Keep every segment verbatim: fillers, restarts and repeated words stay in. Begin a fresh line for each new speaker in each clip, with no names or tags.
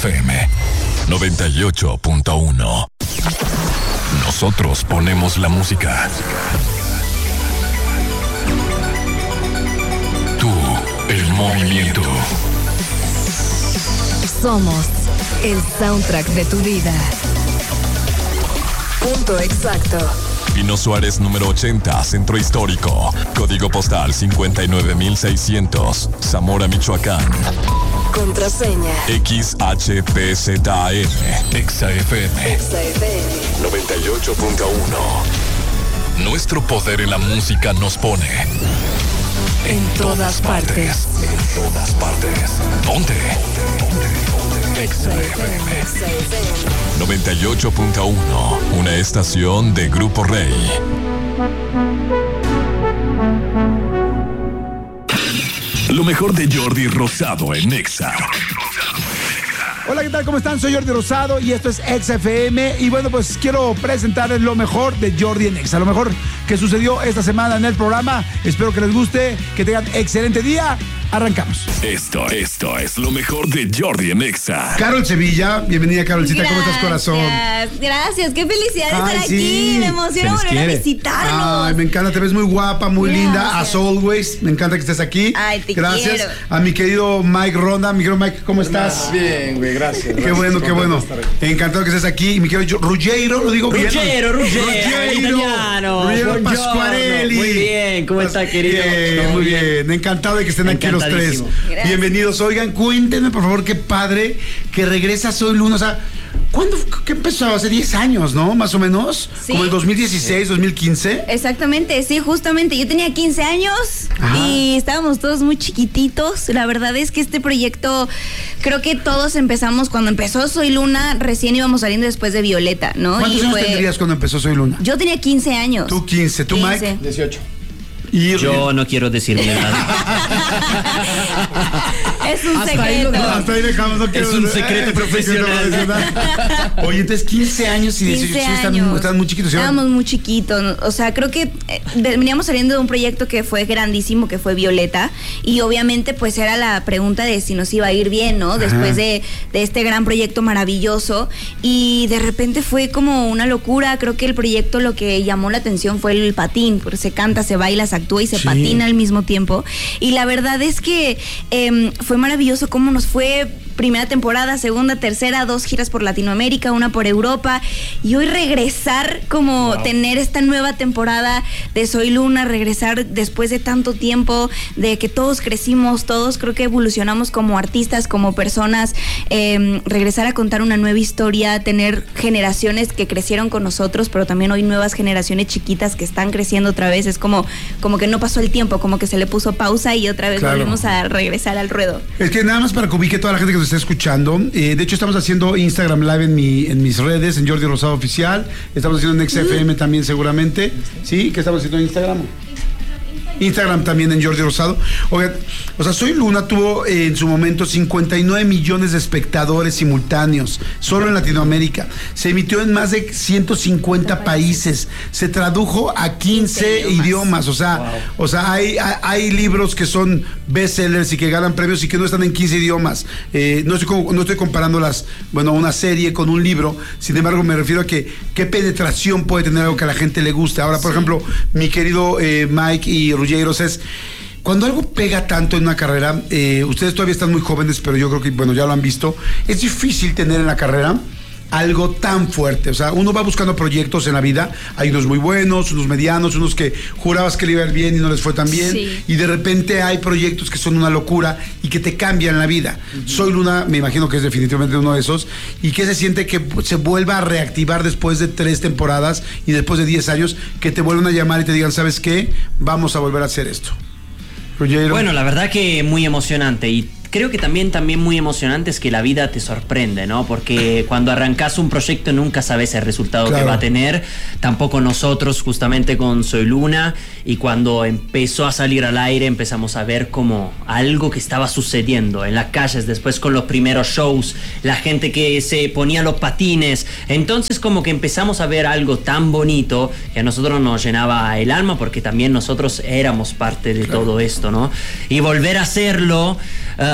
F M noventa y ocho punto uno. Nosotros ponemos la música. Tú, el movimiento.
Somos el soundtrack de tu vida. Punto exacto.
Pino Suárez número ochenta, Centro Histórico. Código postal cincuenta y nueve mil seiscientos, Zamora, Michoacán.
Contraseña
X H P Z M. Exa F M
Exa F M
noventa y ocho punto uno. Nuestro poder en la música nos pone
en todas partes.
En todas partes. ¿Dónde? Exa F M noventa y ocho punto uno. Una estación de Grupo Rey. Lo mejor de Jordi Rosado en Exa.
Hola, ¿qué tal? ¿Cómo están? Soy Jordi Rosado y esto es Exa F M. Y bueno, pues quiero presentarles lo mejor de Jordi en Exa. Lo mejor que sucedió esta semana en el programa. Espero que les guste, que tengan excelente día. Arrancamos.
Esto, esto es lo mejor de Jordi en Exa.
Carol Sevilla, bienvenida Carolcita,
Gracias,
¿cómo estás, corazón?
Gracias, qué felicidad de
Ay,
estar
sí.
aquí. Me emociona volver
quiere.
a visitarlos.
Ay, me encanta, te ves muy guapa, muy
Gracias.
linda, as always. Me encanta que estés aquí.
Ay, te
Gracias
quiero.
a mi querido Mike Ronda. Mi querido Mike, ¿cómo estás?
Bien, güey, gracias.
Qué bueno, qué bueno. Encantado que estés aquí. Y mi querido Ruggiero, lo digo bien.
Ruggero, Ruggero, italiano.
Ruggero
Buongiorno.
Pasquarelli.
Muy bien, ¿cómo está, querido?
Bien,
¿Todo
muy
bien?
bien. Encantado de que estén aquí los tres.
Encantadísimo.
Gracias.
Bienvenidos. Oigan, cuéntenme, por favor, qué padre que regresa Soy Luna. O sea, ¿cuándo? ¿Qué empezó? Hace diez años, ¿no? Más o menos.
Sí.
Como el dos mil dieciséis, dos mil quince.
Exactamente, sí, justamente. Yo tenía quince años
Ajá.
y estábamos todos muy chiquititos. La verdad es que este proyecto, creo que todos empezamos cuando empezó Soy Luna, recién íbamos saliendo después de Violeta, ¿no?
¿Cuántos
Y
años
fue-
tendrías cuando empezó Soy Luna?
Yo tenía quince años.
Tú quince. ¿Tú,
quince.
Mike?
dieciocho.
Y
Yo no quiero decir nada.
Es un
Hasta ahí lo
secreto.
Hasta ahí dejamos, no quiero-
Es un secreto
eh,
profesional.
profesional. Oye, entonces quince años y dieciocho,
quince
sí, están,
años.
están muy chiquitos. ¿sí?
Estábamos muy chiquitos. O sea, creo que eh, veníamos saliendo de un proyecto que fue grandísimo, que fue Violeta. Y obviamente, pues era la pregunta de si nos iba a ir bien, ¿no? Después de, de este gran proyecto maravilloso. Y de repente fue como una locura. Creo que el proyecto lo que llamó la atención fue el patín. Porque se canta, se baila, se actúa y se
Sí.
patina al mismo tiempo. Y la verdad es que eh, fue maravilloso cómo nos fue. Primera temporada, segunda, tercera, dos giras por Latinoamérica, una por Europa. Y hoy regresar, como wow. tener esta nueva temporada de Soy Luna, regresar después de tanto tiempo, de que todos crecimos, todos creo que evolucionamos como artistas, como personas, eh, regresar a contar una nueva historia, tener generaciones que crecieron con nosotros, pero también hoy nuevas generaciones chiquitas que están creciendo otra vez. Es como, como que no pasó el tiempo, como que se le puso pausa y otra vez
Claro.
volvemos a regresar al ruedo.
Es que nada más para que ubique toda la gente que nos está escuchando, eh, de hecho estamos haciendo Instagram Live en mi en mis redes, en Jordi Rosado Oficial, estamos haciendo en X F M también seguramente, ¿sí? ¿Qué estamos haciendo en Instagram? Instagram también en Jordi Rosado. Oigan, o sea, Soy Luna tuvo eh, en su momento cincuenta y nueve millones de espectadores simultáneos, solo en Latinoamérica. Se emitió en más de ciento cincuenta países. Se tradujo a quince idiomas. idiomas. O sea, wow. o sea hay, hay, hay libros que son bestsellers y que ganan premios y que no están en quince idiomas. Eh, no, estoy, no estoy comparando las, bueno, una serie con un libro. Sin embargo, me refiero a que qué penetración puede tener algo que a la gente le guste. Ahora, por sí. ejemplo, mi querido eh, Mike y Ruggiero, es cuando algo pega tanto en una carrera, eh, ustedes todavía están muy jóvenes, pero yo creo que, bueno, ya lo han visto, es difícil tener en la carrera algo tan fuerte. O sea, uno va buscando proyectos en la vida, hay unos muy buenos, unos medianos, unos que jurabas que le iba a ir bien y no les fue tan bien, sí. y de repente hay proyectos que son una locura y que te cambian la vida. Uh-huh. Soy Luna, me imagino que es definitivamente uno de esos, y que se siente que se vuelva a reactivar después de tres temporadas y después de diez años, que te vuelvan a llamar y te digan, ¿sabes qué? Vamos a volver a hacer esto. Ruggiero.
Bueno, la verdad que muy emocionante, y creo que también, también muy emocionante es que la vida te sorprende, ¿no? Porque cuando arrancas un proyecto nunca sabes el resultado claro. que va a tener. Tampoco nosotros, justamente con Soy Luna, y cuando empezó a salir al aire empezamos a ver como algo que estaba sucediendo en las calles, después con los primeros shows, la gente que se ponía los patines. Entonces como que empezamos a ver algo tan bonito que a nosotros nos llenaba el alma, porque también nosotros éramos parte de claro. todo esto, ¿no? Y volver a hacerlo uh,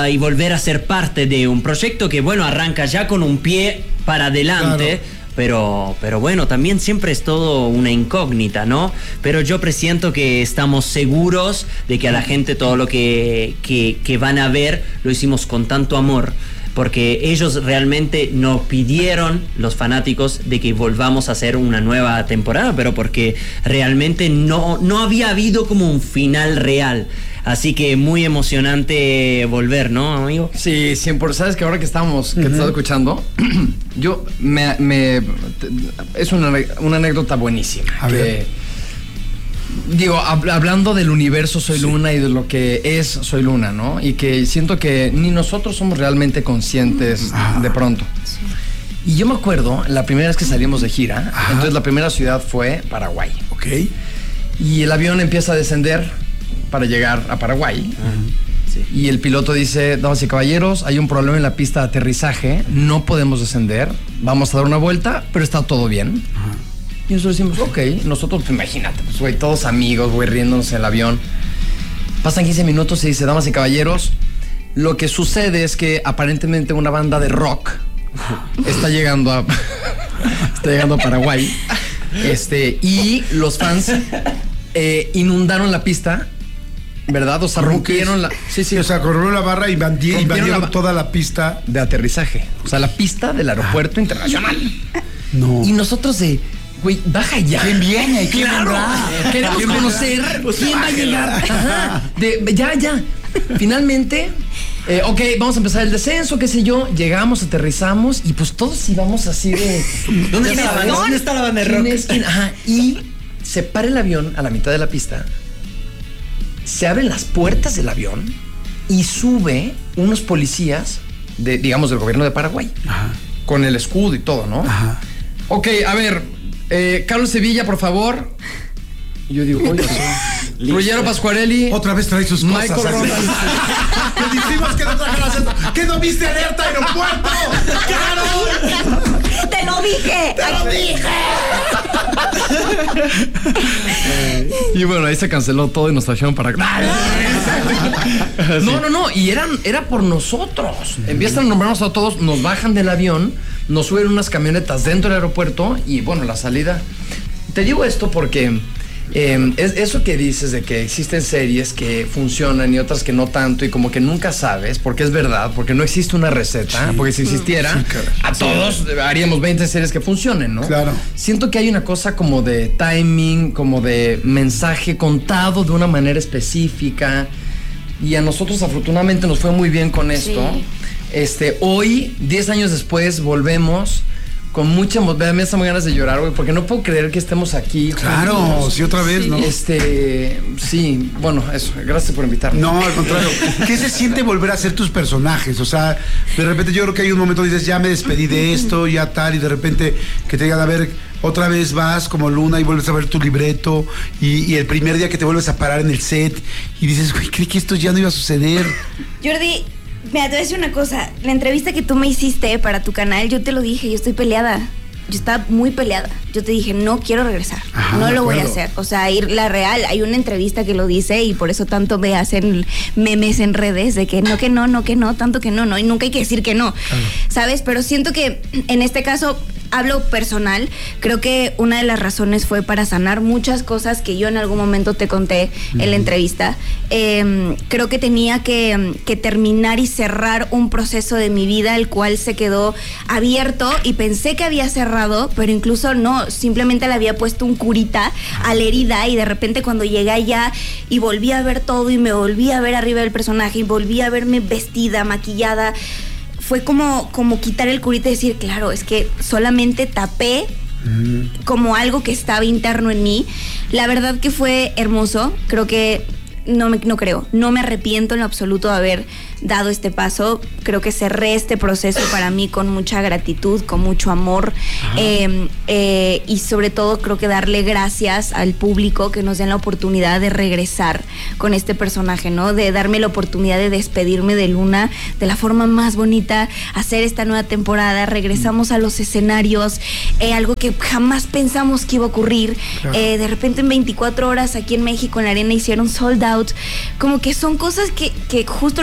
y volver a ser parte de un proyecto que, bueno, arranca ya con un pie para adelante. Claro. Pero, pero bueno, también siempre es todo una incógnita, ¿no? Pero yo presiento que estamos seguros de que a la gente todo lo que, que, que van a ver lo hicimos con tanto amor, porque ellos realmente nos pidieron, los fanáticos, de que volvamos a hacer una nueva temporada, pero porque realmente no, no había habido como un final real. Así que muy emocionante volver, ¿no, amigo?
Sí, cien por ciento. Sabes que ahora que estamos, que uh-huh. te estás escuchando, yo me, me es una, una anécdota buenísima. A que, ver. Digo, hab, hablando del universo Soy sí. Luna y de lo que es Soy Luna, ¿no? Y que siento que ni nosotros somos realmente conscientes ah. de pronto. Sí. Y yo me acuerdo, la primera vez que salimos de gira, Ajá. entonces la primera ciudad fue Paraguay.
Ok.
Y el avión empieza a descender para llegar a Paraguay. Uh-huh. Sí. Y el piloto dice: damas y caballeros, hay un problema en la pista de aterrizaje, no podemos descender, vamos a dar una vuelta, pero está todo bien. Uh-huh. Y nosotros decimos, ok, nosotros, pues imagínate, pues güey, todos amigos, güey, riéndonos en el avión. Pasan quince minutos y dice: damas y caballeros, lo que sucede es que aparentemente una banda de rock está llegando a está llegando a Paraguay. Este, y los fans eh, inundaron la pista, ¿verdad? O sea, rompieron la...
Sí, sí. O sea, corrieron la barra y invadieron, invadieron la, toda la pista
de aterrizaje. O sea, la pista del aeropuerto ah. internacional.
No.
Y nosotros de... Güey, baja ya.
¿Quién viene? ¿Quién
claro. vendrá? Queremos conocer quién va a llegar. Ajá. De, ya, ya. Finalmente, eh, ok, vamos a empezar el descenso, qué sé yo. Llegamos, aterrizamos y pues todos íbamos así de...
¿Dónde está la banda? ¿Dónde está la banda de rock?
Es, ajá. Y se para el avión a la mitad de la pista. Se abren las puertas del avión y sube unos policías de, digamos, del gobierno de Paraguay. Ajá. Con el escudo y todo, ¿no? Ajá. Ok, a ver, eh, Carlos Sevilla, por favor. Y yo digo, oye, Ruggero Pasquarelli.
Otra vez trae sus cosas. Michael Ronald. Te dijimos que no trajeras esto. ¿Qué no viste alerta aeropuerto? ¡Claro!
¡Te lo dije!
¡Te lo dije!
Y bueno, ahí se canceló todo y nos trajeron para... No, no, no. Y eran, era por nosotros. Empiezan a nombrarnos a todos, nos bajan del avión, nos suben unas camionetas dentro del aeropuerto y bueno, la salida... Te digo esto porque... Eh, es eso que dices de que existen series que funcionan y otras que no tanto y como que nunca sabes, porque es verdad, porque no existe una receta, sí. porque si existiera, sí, claro. a todos sí. haríamos veinte series que funcionen, ¿no?
Claro.
Siento que hay una cosa como de timing, como de mensaje contado de una manera específica y a nosotros afortunadamente nos fue muy bien con esto. Sí. Este, hoy, diez años después, volvemos... Con mucha emoción, me están muy ganas de llorar, güey, porque no puedo creer que estemos aquí.
Claro, juntos. Sí, otra vez,
sí,
¿no?
Este, sí, bueno, eso, gracias por invitarme.
No, al contrario. ¿Qué se siente volver a ser tus personajes? O sea, de repente yo creo que hay un momento donde dices, ya me despedí de esto, ya tal, y de repente que te digan, a ver, otra vez vas como Luna y vuelves a ver tu libreto, y, y el primer día que te vuelves a parar en el set, y dices, güey, creí que esto ya no iba a suceder.
Jordi... Mira, te voy a decir una cosa. La entrevista que tú me hiciste para tu canal, yo te lo dije, yo estoy peleada. Yo estaba muy peleada. Yo te dije, no quiero regresar. Ajá, no lo voy a hacer. O sea, ir la real. Hay una entrevista que lo dice y por eso tanto me hacen memes en redes de que no, que no, no, que no, tanto que no, no. Y nunca hay que decir que no. Claro. ¿Sabes? Pero siento que en este caso... Hablo personal, creo que una de las razones fue para sanar muchas cosas que yo en algún momento te conté uh-huh. en la entrevista. Eh, creo que tenía que, que terminar y cerrar un proceso de mi vida, el cual se quedó abierto y pensé que había cerrado, pero incluso no, simplemente le había puesto un curita a la herida y de repente cuando llegué allá y volví a ver todo y me volví a ver arriba del personaje y volví a verme vestida, maquillada, fue como, como quitar el curita y decir, claro, es que solamente tapé mm. como algo que estaba interno en mí. La verdad que fue hermoso, creo que, no, me, no creo, no me arrepiento en lo absoluto de haber dado este paso. Creo que cerré este proceso para mí con mucha gratitud, con mucho amor eh, eh, y sobre todo creo que darle gracias al público que nos den la oportunidad de regresar con este personaje, ¿no? De darme la oportunidad de despedirme de Luna de la forma más bonita, hacer esta nueva temporada, regresamos a los escenarios, eh, algo que jamás pensamos que iba a ocurrir. Claro. Eh, de repente en veinticuatro horas aquí en México en la arena hicieron sold out, como que son cosas que, que justo lo que dice Mike,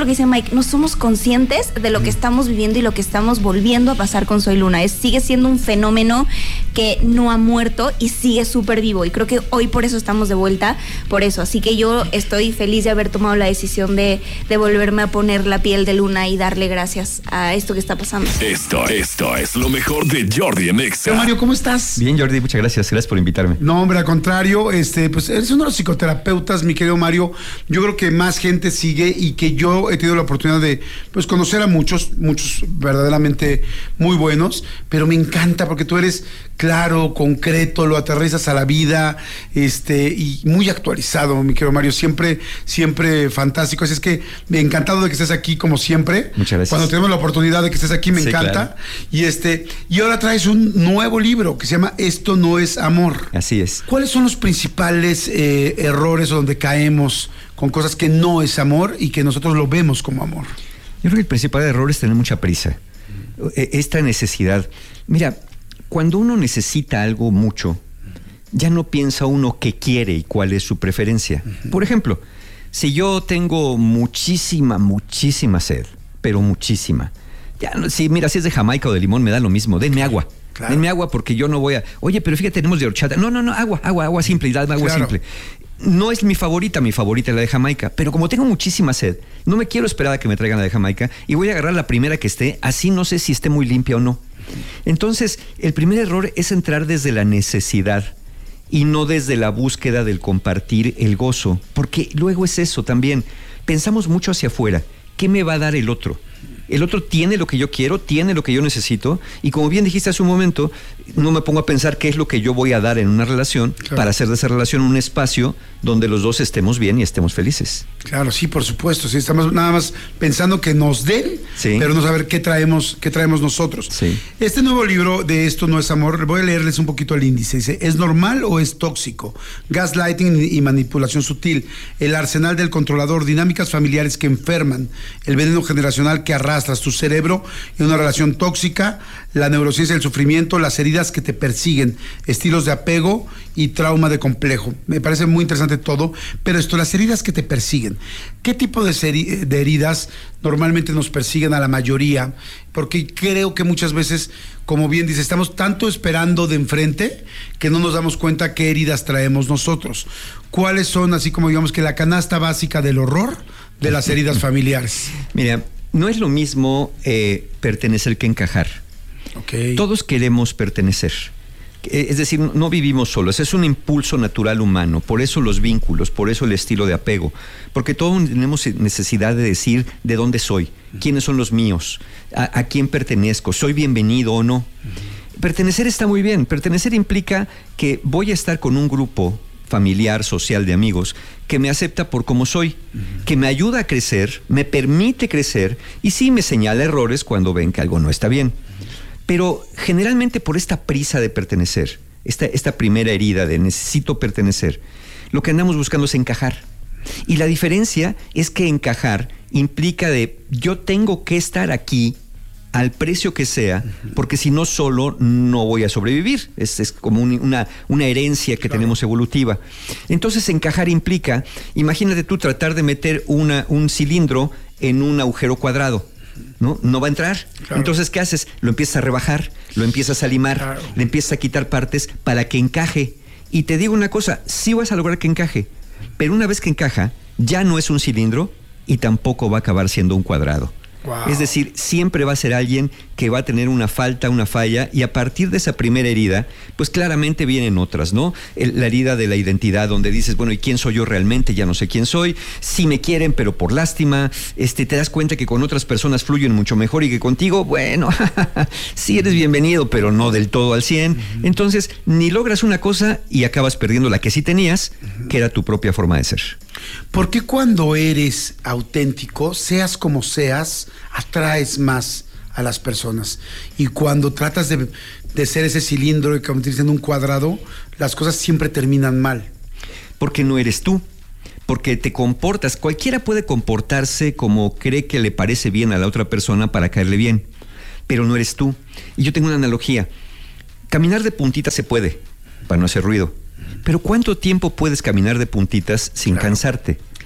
no somos conscientes de lo que estamos viviendo y lo que estamos volviendo a pasar con Soy Luna. Es, sigue siendo un fenómeno que no ha muerto y sigue súper vivo. Y creo que hoy por eso estamos de vuelta, por eso. Así que yo estoy feliz de haber tomado la decisión de, de volverme a poner la piel de Luna y darle gracias a esto que está pasando.
Esto, esto es lo mejor de Jordi en Exa.
Mario, ¿cómo estás?
Bien, Jordi, muchas gracias. Gracias por invitarme.
No, hombre, al contrario, este, pues eres uno de los psicoterapeutas, mi querido Mario. Yo creo que más gente sigue y que yo he tenido la oportunidad de pues conocer a muchos, muchos verdaderamente muy buenos, pero me encanta porque tú eres claro, concreto, lo aterrizas a la vida, este, y muy actualizado, mi querido Mario, siempre, siempre fantástico. Así es que me encantado de que estés aquí como siempre.
Muchas gracias.
Cuando tenemos la oportunidad de que estés aquí me
Sí,
encanta.
claro.
Y este, y ahora traes un nuevo libro que se llama Esto no es amor.
Así es.
¿Cuáles son los principales eh, errores donde caemos con cosas que no es amor y que nosotros lo vemos como amor?
Yo creo que el principal error es tener mucha prisa. Esta necesidad. Mira, cuando uno necesita algo mucho, ya no piensa uno qué quiere y cuál es su preferencia. Uh-huh. Por ejemplo, si yo tengo muchísima, muchísima sed, pero muchísima. Ya, si, mira, si es de Jamaica o de limón, me da lo mismo. Denme agua. Claro. Denme agua porque yo no voy a... Oye, pero fíjate, tenemos de horchata. No, no, no, agua, agua, agua simple. Dame agua claro. simple. No es mi favorita, mi favorita es la de Jamaica, pero como tengo muchísima sed, no me quiero esperar a que me traigan la de Jamaica y voy a agarrar la primera que esté, así no sé si esté muy limpia o no. Entonces, el primer error es entrar desde la necesidad y no desde la búsqueda del compartir el gozo, porque luego es eso también. Pensamos mucho hacia afuera. ¿Qué me va a dar el otro? El otro tiene lo que yo quiero, tiene lo que yo necesito, y como bien dijiste hace un momento, no me pongo a pensar qué es lo que yo voy a dar en una relación claro. para hacer de esa relación un espacio donde los dos estemos bien y estemos felices.
Claro, sí, por supuesto, sí, estamos nada más pensando que nos den, sí. pero no saber qué traemos, qué traemos nosotros.
Sí.
Este nuevo libro de Esto no es amor, voy a leerles un poquito el índice. Dice, ¿es normal o es tóxico? Gaslighting y manipulación sutil, el arsenal del controlador, dinámicas familiares que enferman, el veneno generacional que arrastra tu cerebro en una relación tóxica, la neurociencia del sufrimiento, las heridas que te persiguen, estilos de apego y trauma de complejo. Me parece muy interesante todo, pero esto, las heridas que te persiguen. ¿Qué tipo de, seri- de heridas normalmente nos persiguen a la mayoría? Porque creo que muchas veces, como bien dice, estamos tanto esperando de enfrente que no nos damos cuenta qué heridas traemos nosotros. ¿Cuáles son, así como digamos que la canasta básica del horror de las heridas familiares?
Mira, no es lo mismo eh, pertenecer que encajar.
Okay.
Todos queremos pertenecer. Es decir, no vivimos solos, es un impulso natural humano, por eso los vínculos, por eso el estilo de apego, porque todos tenemos necesidad de decir de dónde soy, quiénes son los míos, a, a quién pertenezco, soy bienvenido o no. Uh-huh. Pertenecer está muy bien, pertenecer implica que voy a estar con un grupo familiar, social, de amigos, que me acepta por como soy, uh-huh. que me ayuda a crecer, me permite crecer y sí me señala errores cuando ven que algo no está bien. Uh-huh. Pero generalmente por esta prisa de pertenecer, esta, esta primera herida de necesito pertenecer, lo que andamos buscando es encajar. Y la diferencia es que encajar implica de yo tengo que estar aquí al precio que sea, porque si no solo no voy a sobrevivir. Es, es como un, una, una herencia que claro. tenemos evolutiva. Entonces encajar implica, imagínate tú tratar de meter una, un cilindro en un agujero cuadrado. ¿No? No va a entrar. Claro. Entonces, ¿qué haces? Lo empiezas a rebajar, lo empiezas a limar, claro. le empiezas a quitar partes para que encaje. Y te digo una cosa, sí vas a lograr que encaje, pero una vez que encaja, ya no es un cilindro y tampoco va a acabar siendo un cuadrado. Wow. Es decir, siempre va a ser alguien que va a tener una falta, una falla, y a partir de esa primera herida, pues claramente vienen otras, ¿no? El, la herida de la identidad, donde dices, bueno, ¿y quién soy yo realmente? Ya no sé quién soy. Sí me quieren, pero por lástima. Este, te das cuenta que con otras personas fluyen mucho mejor y que contigo, bueno, sí eres bienvenido, pero no del todo al cien. Uh-huh. Entonces, ni logras una cosa y acabas perdiendo la que sí tenías, uh-huh. que era tu propia forma de ser.
¿Por qué cuando eres auténtico, seas como seas, atraes más a las personas? Y cuando tratas de, de ser ese cilindro y convertirse en un cuadrado, las cosas siempre terminan mal.
Porque no eres tú. Porque te comportas. Cualquiera puede comportarse como cree que le parece bien a la otra persona para caerle bien. Pero no eres tú. Y yo tengo una analogía. Caminar de puntitas se puede, para no hacer ruido. Pero ¿cuánto tiempo puedes caminar de puntitas sin claro, cansarte? Claro.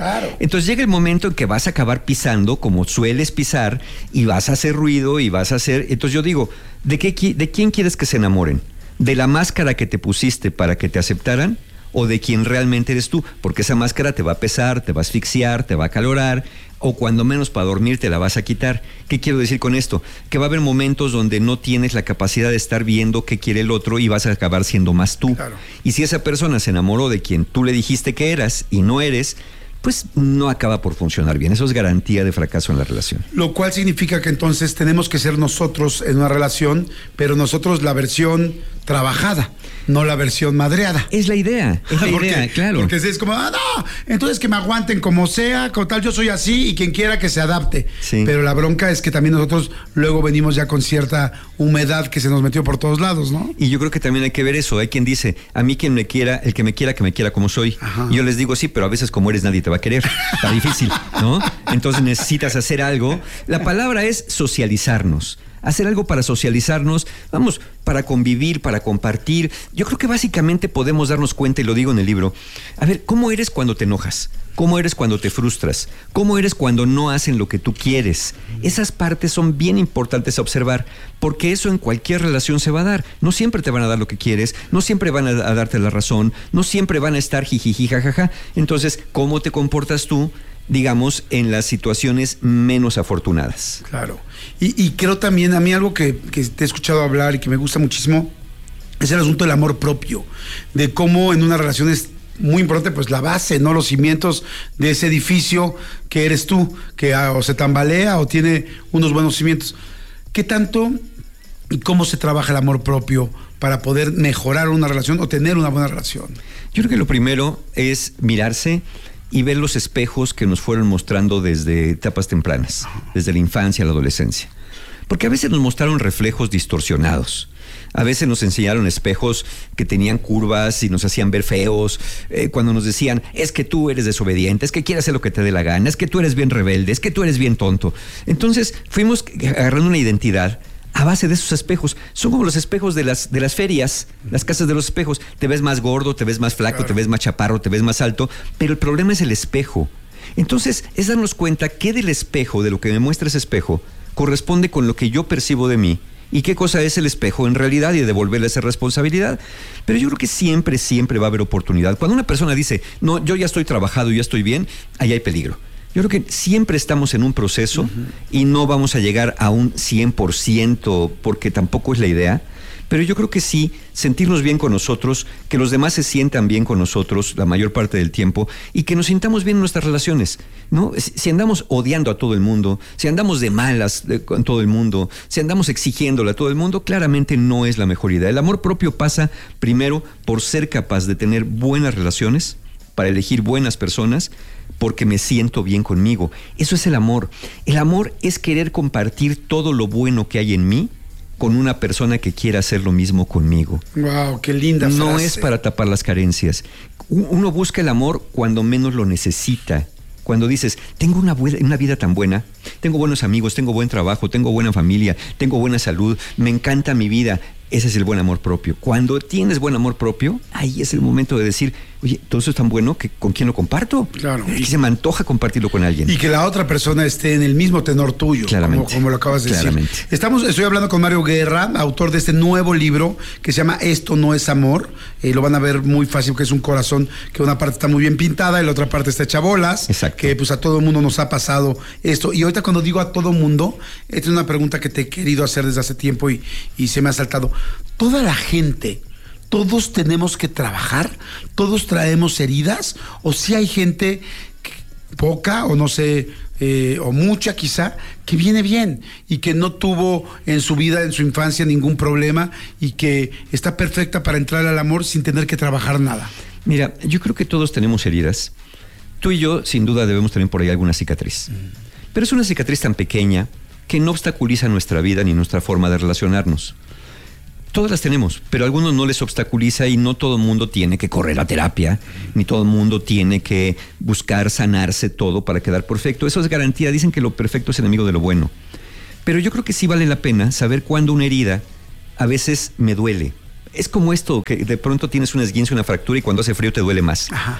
Claro.
Entonces llega el momento en que vas a acabar pisando como sueles pisar y vas a hacer ruido y vas a hacer... Entonces yo digo, ¿de qué, de quién quieres que se enamoren? ¿De la máscara que te pusiste para que te aceptaran? ¿O de quién realmente eres tú? Porque esa máscara te va a pesar, te va a asfixiar, te va a acalorar, o cuando menos para dormir te la vas a quitar. ¿Qué quiero decir con esto? Que va a haber momentos donde no tienes la capacidad de estar viendo qué quiere el otro y vas a acabar siendo más tú.
Claro.
Y si esa persona se enamoró de quien tú le dijiste que eras y no eres, pues no acaba por funcionar bien. Eso es garantía de fracaso en la relación.
Lo cual significa que entonces tenemos que ser nosotros en una relación, pero nosotros la versión trabajada, no la versión madreada.
Es la idea, es la
porque,
idea, claro.
Porque es como, ah, no, entonces que me aguanten como sea, como tal, yo soy así y quien quiera que se adapte.
Sí.
Pero la bronca es que también nosotros luego venimos ya con cierta humedad que se nos metió por todos lados, ¿no?
Y yo creo que también hay que ver eso. Hay quien dice, a mí quien me quiera, el que me quiera, que me quiera como soy.
Ajá.
Y yo les digo, sí, pero a veces como eres nadie te va a querer. Está difícil, ¿no? Entonces necesitas hacer algo. La palabra es socializarnos. Hacer algo para socializarnos, vamos, para convivir, para compartir. Yo creo que básicamente podemos darnos cuenta, y lo digo en el libro, a ver, ¿cómo eres cuando te enojas? ¿Cómo eres cuando te frustras? ¿Cómo eres cuando no hacen lo que tú quieres? Esas partes son bien importantes a observar, porque eso en cualquier relación se va a dar. No siempre te van a dar lo que quieres, no siempre van a, a darte la razón, no siempre van a estar jijiji, jajaja. Entonces, ¿cómo te comportas tú, digamos, en las situaciones menos afortunadas?
Claro. Y, y creo también, a mí algo que, que te he escuchado hablar y que me gusta muchísimo, es el asunto del amor propio, de cómo en una relación es muy importante, pues la base, ¿no? Los cimientos de ese edificio que eres tú, que ah, o se tambalea o tiene unos buenos cimientos. ¿Qué tanto y cómo se trabaja el amor propio para poder mejorar una relación o tener una buena relación?
Yo creo que lo primero es mirarse y ver los espejos que nos fueron mostrando desde etapas tempranas, desde la infancia a la adolescencia. Porque a veces nos mostraron reflejos distorsionados. A veces nos enseñaron espejos que tenían curvas y nos hacían ver feos. Eh, cuando nos decían, es que tú eres desobediente, es que quieres hacer lo que te dé la gana, es que tú eres bien rebelde, es que tú eres bien tonto. Entonces fuimos agarrando una identidad a base de esos espejos. Son como los espejos de las, de las ferias, las casas de los espejos. Te ves más gordo, te ves más flaco, claro, te ves más chaparro, te ves más alto, pero el problema es el espejo. Entonces es darnos cuenta que del espejo, de lo que me muestra ese espejo, corresponde con lo que yo percibo de mí y qué cosa es el espejo en realidad, y devolverle esa responsabilidad. Pero yo creo que siempre, siempre va a haber oportunidad. Cuando una persona dice, no, yo ya estoy trabajado, ya estoy bien, ahí hay peligro. Yo creo que siempre estamos en un proceso, uh-huh, y no vamos a llegar a un cien por ciento porque tampoco es la idea, pero yo creo que sí, sentirnos bien con nosotros, que los demás se sientan bien con nosotros la mayor parte del tiempo y que nos sintamos bien en nuestras relaciones, ¿no? Si andamos odiando a todo el mundo, si andamos de malas con todo el mundo, si andamos exigiéndole a todo el mundo, claramente no es la mejor idea. El amor propio pasa primero por ser capaz de tener buenas relaciones, para elegir buenas personas, porque me siento bien conmigo. Eso es el amor. El amor es querer compartir todo lo bueno que hay en mí con una persona que quiera hacer lo mismo conmigo.
Wow, qué linda frase.
No es para tapar las carencias. Uno busca el amor cuando menos lo necesita. Cuando dices, tengo una, buena, una vida tan buena, tengo buenos amigos, tengo buen trabajo, tengo buena familia, tengo buena salud, me encanta mi vida. Ese es el buen amor propio. Cuando tienes buen amor propio, ahí es el momento de decir, oye, todo eso es tan bueno que ¿con quién lo comparto?
Claro.
Es que se me antoja compartirlo con alguien.
Y que la otra persona esté en el mismo tenor tuyo.
Claramente.
Como, como lo acabas de
Claramente.
decir. Estamos, estoy hablando con Mario Guerra, autor de este nuevo libro que se llama Esto no es amor. Eh, lo van a ver muy fácil, que es un corazón que una parte está muy bien pintada y la otra parte está hecha bolas.
Exacto.
Que pues a todo el mundo nos ha pasado esto. Y ahorita cuando digo a todo mundo, esta es una pregunta que te he querido hacer desde hace tiempo y, y se me ha saltado. Toda la gente, todos tenemos que trabajar, todos traemos heridas, o si hay gente que, poca o no sé, eh, o mucha quizá, que viene bien y que no tuvo en su vida, en su infancia, ningún problema y que está perfecta para entrar al amor sin tener que trabajar nada.
Mira, yo creo que todos tenemos heridas. Tú y yo, sin duda, debemos tener por ahí alguna cicatriz. Mm. Pero es una cicatriz tan pequeña que no obstaculiza nuestra vida ni nuestra forma de relacionarnos. Todas las tenemos, pero a algunos no les obstaculiza y no todo el mundo tiene que correr a terapia, ni todo el mundo tiene que buscar sanarse todo para quedar perfecto. Eso es garantía. Dicen que lo perfecto es enemigo de lo bueno. Pero yo creo que sí vale la pena saber cuándo una herida a veces me duele. Es como esto, que de pronto tienes un esguince, una fractura y cuando hace frío te duele más.
Ajá.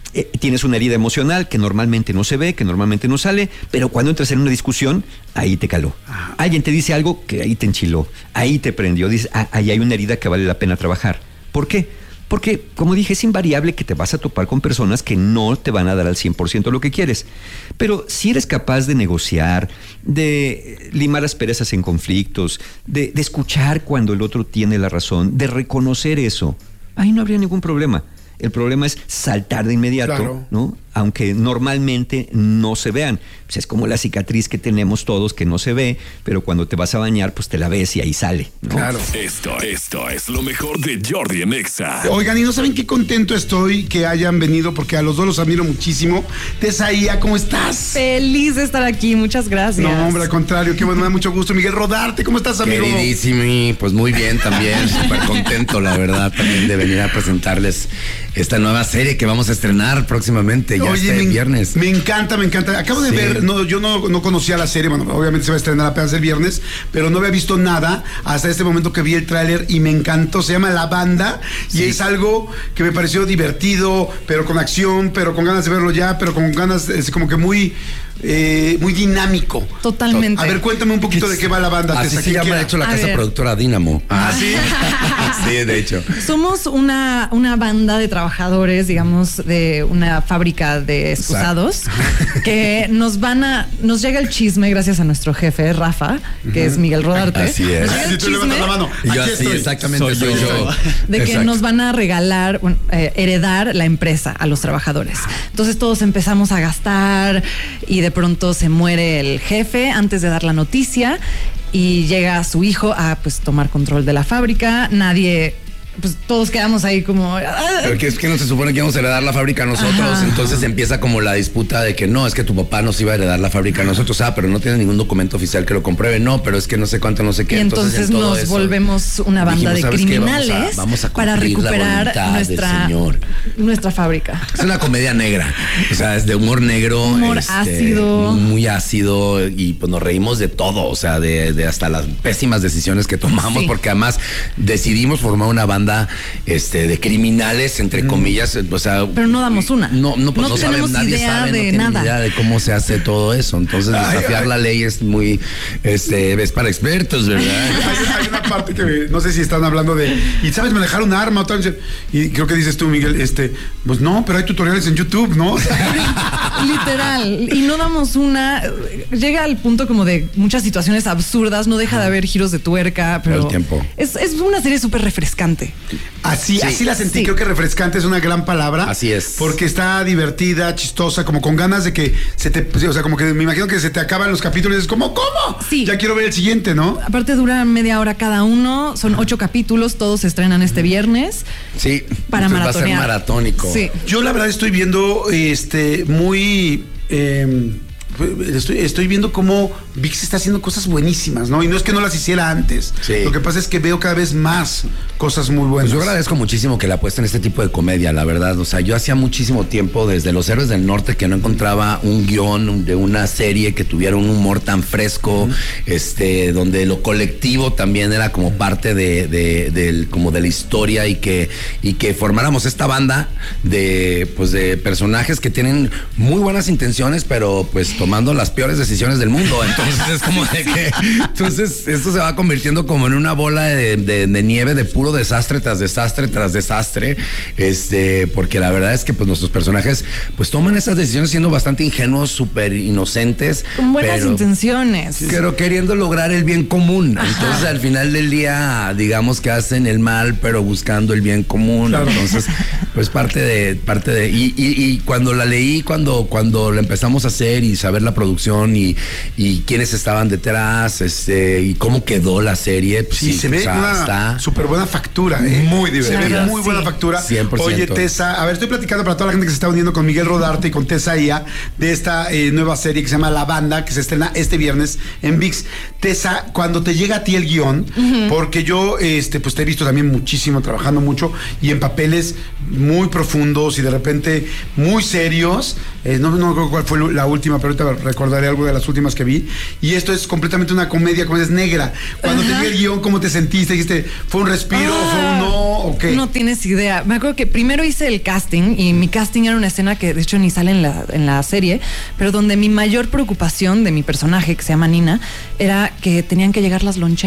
eh, tienes una herida emocional que normalmente no se ve, que normalmente no sale, pero cuando entras en una discusión, ahí te caló. Ajá. Alguien te dice algo que ahí te enchiló, ahí te prendió, dices, ah, ahí hay una herida que vale la pena trabajar. ¿Por qué? Porque, como dije, es invariable que te vas a topar con personas que no te van a dar al cien por ciento lo que quieres. Pero si eres capaz de negociar, de limar asperezas en conflictos, de, de escuchar cuando el otro tiene la razón, de reconocer eso, ahí no habría ningún problema. El problema es saltar de inmediato, claro, ¿no? Aunque normalmente no se vean. Pues es como la cicatriz que tenemos todos que no se ve, pero cuando te vas a bañar, pues te la ves y ahí sale, ¿no?
Claro.
Esto, esto es lo mejor de Jordi en Exa.
Oigan, y no saben qué contento estoy que hayan venido, porque a los dos los admiro muchísimo. Tesaía, ¿cómo estás?
Feliz de estar aquí, muchas gracias.
No, hombre, al contrario, qué bueno, me da mucho gusto. Miguel Rodarte, ¿cómo estás, amigo?
Queridísimo, pues muy bien también, súper contento, la verdad, también de venir a presentarles esta nueva serie que vamos a estrenar próximamente, ya
Oye,
este
me,
viernes.
Me encanta, me encanta. Acabo de
sí.
ver, no, yo no, no conocía la serie, bueno, obviamente se va a estrenar apenas el viernes, pero no había visto nada hasta este momento que vi el tráiler y me encantó. Se llama La Banda sí. y es algo que me pareció divertido, pero con acción, pero con ganas de verlo ya, pero con ganas, es como que muy... Eh, muy dinámico.
Totalmente.
A ver, cuéntame un poquito de qué va La Banda.
Así se llama, de hecho, la a casa ver. productora Dínamo.
Ah, ¿sí?
Sí, de hecho.
Somos una, una banda de trabajadores, digamos, de una fábrica de excusados, que nos van a, nos llega el chisme gracias a nuestro jefe, Rafa, que uh-huh. es Miguel Rodarte.
Así es.
Nos llega el
tú levantas la mano.
Yo
Aquí
así,
estoy.
exactamente, soy, soy yo. yo.
De que Exacto. nos van a regalar, bueno, eh, heredar la empresa a los trabajadores. Entonces todos empezamos a gastar y de pronto se muere el jefe antes de dar la noticia y llega su hijo a pues tomar control de la fábrica. Nadie, pues todos quedamos ahí como...
Pero que es que no se supone que íbamos a heredar la fábrica a nosotros. Ajá. Entonces empieza como la disputa de que no, es que tu papá nos iba a heredar la fábrica a nosotros. Ah, pero no tiene ningún documento oficial que lo compruebe. No, pero es que no sé cuánto, no sé qué.
Y entonces, entonces nos eso, volvemos una banda dijimos, de criminales vamos a, vamos a para recuperar nuestra, nuestra fábrica.
Es una comedia negra. O sea, es de humor negro.
Humor
este,
ácido.
Muy ácido y pues nos reímos de todo. O sea, de, de hasta las pésimas decisiones que tomamos. Sí. Porque además decidimos formar una banda Este, de criminales, entre comillas, o sea...
Pero no damos una.
No, no, pues
no,
no
tenemos
saben, nadie
idea
sabe,
de
no
nada.
idea de cómo se hace todo eso. Entonces, desafiar ay, la ay. ley es muy, este, es para expertos, ¿verdad?
Hay, hay una parte que no sé si están hablando de, ¿y sabes manejar un arma? Y creo que dices tú, Miguel, este, pues no, pero hay tutoriales en YouTube, ¿no?
Literal. Y no damos una... Llega al punto como de muchas situaciones absurdas, no deja de haber giros de tuerca, pero...
El tiempo.
Es, es una serie súper refrescante.
Así, sí, así la sentí, sí. Creo que refrescante es una gran palabra.
Así es.
Porque está divertida, chistosa, como con ganas de que se te, o sea, como que me imagino que se te acaban los capítulos y es como, ¿cómo?
Sí.
Ya quiero ver el siguiente, ¿no?
Aparte dura media hora cada uno, son ocho capítulos, todos se estrenan este viernes.
Sí.
Para maratonear.
Va a ser maratónico.
Sí.
Yo la verdad estoy viendo, este, muy... Eh, Estoy, estoy viendo cómo ViX está haciendo cosas buenísimas, ¿no? Y no es que no las hiciera antes.
Sí.
Lo que pasa es que veo cada vez más cosas muy buenas.
Pues yo agradezco muchísimo que le apuesten este tipo de comedia, la verdad. O sea, yo hacía muchísimo tiempo desde Los Héroes del Norte que no encontraba un guión de una serie que tuviera un humor tan fresco, uh-huh. este, donde lo colectivo también era como parte de, de, de, como de la historia y que, y que formáramos esta banda de, pues, de personajes que tienen muy buenas intenciones, pero pues tomando las peores decisiones del mundo. Entonces es como de que entonces esto se va convirtiendo como en una bola de, de, de nieve de puro desastre tras desastre tras desastre, este, porque la verdad es que pues nuestros personajes pues toman esas decisiones siendo bastante ingenuos, súper inocentes,
con buenas
pero,
intenciones,
pero queriendo lograr el bien común. Ajá. Entonces al final del día digamos que hacen el mal pero buscando el bien común. Claro. Entonces pues parte de parte de y, y, y cuando la leí, cuando cuando la empezamos a hacer y saber la producción y, y quiénes estaban detrás, este, y cómo quedó la serie. Pues
sí, sí, se ve una súper buena factura, ¿eh?
Muy divertida.
Se ve muy buena sí. factura.
cien por ciento.
Oye, Tessa, a ver, estoy platicando para toda la gente que se está uniendo con Miguel Rodarte y con Tesaía de esta eh, nueva serie que se llama La Banda, que se estrena este viernes en ViX. Tessa, cuando te llega a ti el guión, uh-huh. porque yo este, pues te he visto también muchísimo, trabajando mucho y en papeles muy profundos y de repente muy serios. Eh, no, no recuerdo cuál fue la última, pero ahorita recordaré algo de las últimas que vi. Y esto es completamente una comedia, como es negra. Cuando Ajá. te vi el guión, ¿cómo te sentiste? Dijiste, ¿fue un respiro? Ah, ¿fue un no? ¿O qué?
No tienes idea. Me acuerdo que primero hice el casting y mi casting era una escena que de hecho ni sale en la, en la serie, pero donde mi mayor preocupación de mi personaje, que se llama Nina, era que tenían que llegar las loncheras.